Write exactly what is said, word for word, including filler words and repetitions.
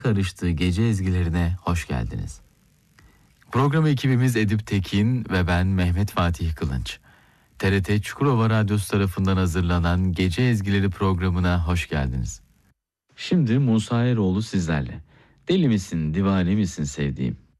karıştığı gece ezgilerine hoş geldiniz. Program ekibimiz Edip Tekin ve ben Mehmet Fatih Kılınç. T R T Çukurova Radyosu tarafından hazırlanan Gece Ezgileri programına hoş geldiniz. Şimdi Musa Eroğlu sizlerle. Deli misin, divane misin sevdiğim?